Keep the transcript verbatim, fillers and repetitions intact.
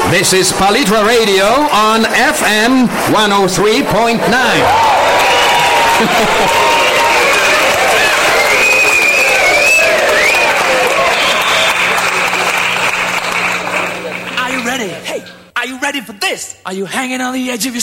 This is Palitra Radio on F M one oh three point nine. Are you ready? Hey, are you ready for this? Are you hanging on the edge of your